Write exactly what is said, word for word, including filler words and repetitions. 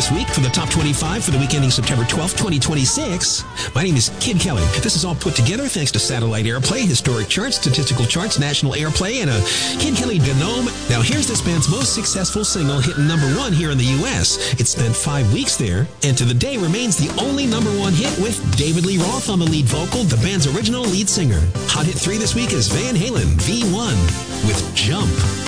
this week for the top twenty-five for the week ending September twelfth, twenty twenty-six. My name is Kid Kelly. This is all put together thanks to satellite airplay, historic charts, statistical charts, national airplay, and a Kid Kelly Genome. Now here's this band's most successful single hitting number one here in the U S. It spent five weeks there, and to the day remains the only number one hit with David Lee Roth on the lead vocal, the band's original lead singer. Hot hit three this week is Van Halen, V one, with Jump.